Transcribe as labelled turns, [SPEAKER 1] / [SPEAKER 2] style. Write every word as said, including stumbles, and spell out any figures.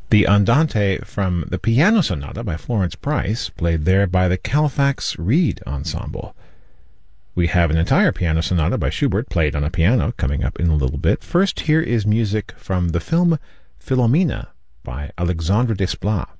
[SPEAKER 1] The Andante from the Piano Sonata by Florence Price, played there by the Colfax Reed Ensemble. We have an entire piano sonata by Schubert, played on a piano, coming up in a little bit. First, here is music from the film Philomena by Alexandre Desplat.